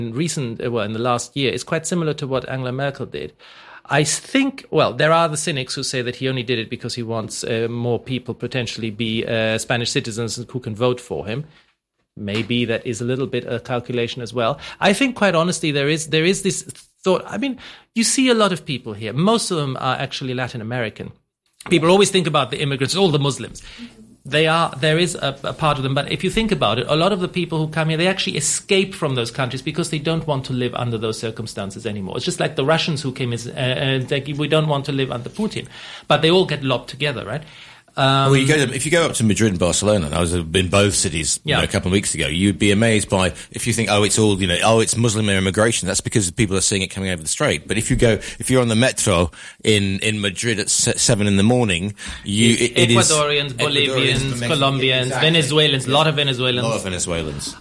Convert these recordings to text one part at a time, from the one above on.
in the last year is quite similar to what Angela Merkel did. I think, there are the cynics who say that he only did it because he wants more people potentially be Spanish citizens who can vote for him. Maybe that is a little bit a calculation as well. I think, quite honestly, there is this thought. I mean, you see a lot of people here. Most of them are actually Latin American. People always think about the immigrants, all the Muslims. There is a part of them, but if you think about it, a lot of the people who come here, they actually escape from those countries because they don't want to live under those circumstances anymore. It's just like the Russians who came in, we don't want to live under Putin, but they all get lobbed together, right? If you go up to Madrid and Barcelona, and I was in both cities a couple of weeks ago, you'd be amazed by, if you think, it's Muslim immigration, that's because people are seeing it coming over the strait. But if you're on the metro in Madrid at 7 in the morning, Ecuadorians, Bolivians, Colombians, exactly. Venezuelans, a lot of Venezuelans.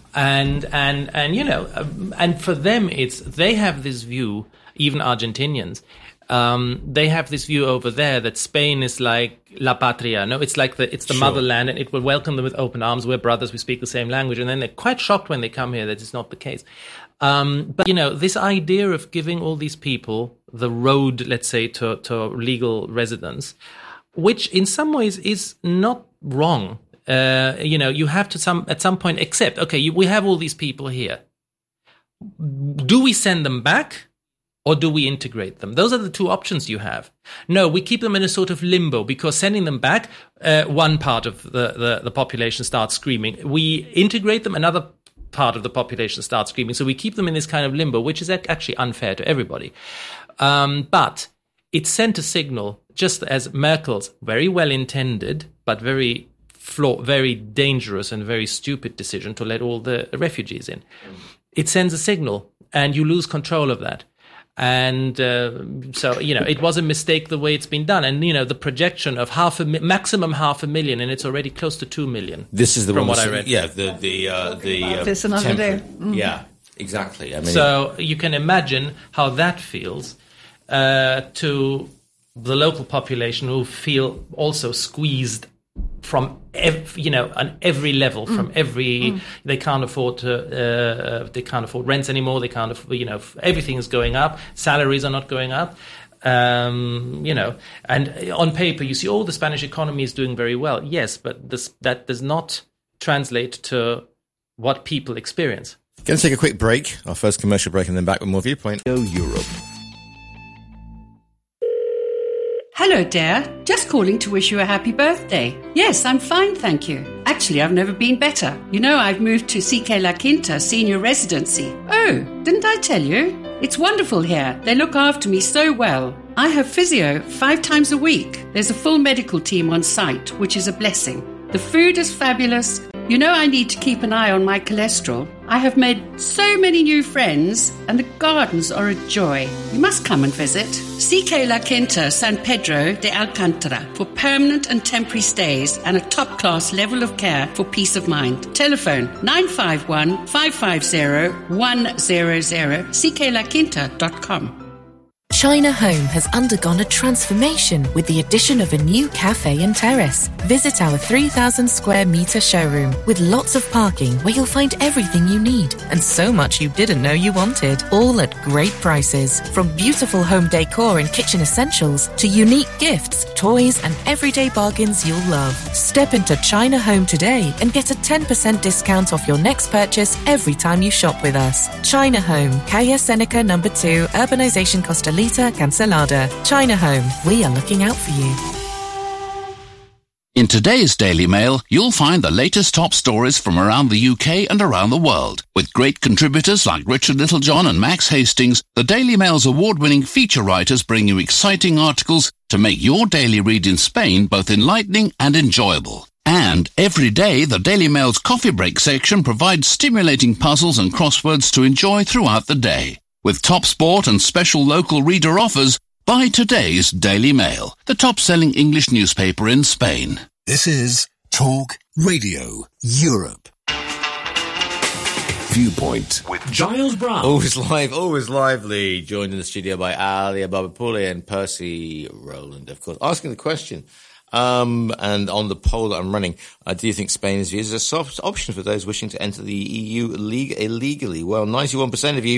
And for them, they have this view, even Argentinians, they have this view over there that Spain is like La Patria. No, it's like it's the motherland, and it will welcome them with open arms. We're brothers. We speak the same language, and then they're quite shocked when they come here that it's not the case. But this idea of giving all these people the road, let's say, to legal residence, which in some ways is not wrong. You have to at some point accept. Okay, we have all these people here. Do we send them back? Or do we integrate them? Those are the two options you have. No, we keep them in a sort of limbo because sending them back, one part of the population starts screaming. We integrate them, another part of the population starts screaming. So we keep them in this kind of limbo, which is actually unfair to everybody. But it sent a signal, just as Merkel's very well-intended, but very dangerous and very stupid decision to let all the refugees in. It sends a signal, and you lose control of that. And it was a mistake the way it's been done. And, the projection of maximum 500,000, and it's already close to 2 million. This is the from one what I read. Yeah, this another day. Yeah, exactly. I mean, so you can imagine how that feels to the local population who feel also squeezed from on every level, from every they can't afford rents anymore. They can't everything is going up. Salaries are not going up. And on paper you see, the Spanish economy is doing very well. Yes, but that does not translate to what people experience. Going to take a quick break, our first commercial break, and then back with more Viewpoint. Europe. Hello, dear. Just calling to wish you a happy birthday. Yes, I'm fine, thank you. Actually, I've never been better. I've moved to CK La Quinta Senior Residency. Oh, didn't I tell you? It's wonderful here. They look after me so well. I have physio 5 times a week. There's a full medical team on site, which is a blessing. The food is fabulous. I need to keep an eye on my cholesterol. I have made so many new friends, and the gardens are a joy. You must come and visit. CK La Quinta San Pedro de Alcántara for permanent and temporary stays and a top-class level of care for peace of mind. Telephone 951 550 100, cklaquinta.com. China Home has undergone a transformation with the addition of a new cafe and terrace. Visit our 3,000 square metre showroom with lots of parking where you'll find everything you need and so much you didn't know you wanted, all at great prices. From beautiful home decor and kitchen essentials to unique gifts, toys and everyday bargains you'll love. Step into China Home today and get a 10% discount off your next purchase every time you shop with us. China Home, Calle Seneca No. 2, Urbanization Costalita, Cancelada. China Home, we are looking out for you. In today's Daily Mail, you'll find the latest top stories from around the UK and around the world. With great contributors like Richard Littlejohn and Max Hastings, the Daily Mail's award-winning feature writers bring you exciting articles to make your daily read in Spain both enlightening and enjoyable. And every day, the Daily Mail's coffee break section provides stimulating puzzles and crosswords to enjoy throughout the day. With top sport and special local reader offers, buy today's Daily Mail, the top-selling English newspaper in Spain. This is Talk Radio Europe. Viewpoint with Giles Brown. Always live, always lively. Joined in the studio by Ali Ababapule and Percy Rowland, of course. Asking the question, And on the poll that I'm running, do you think Spain is viewed as a soft option for those wishing to enter the EU illegally? Well, 91% of you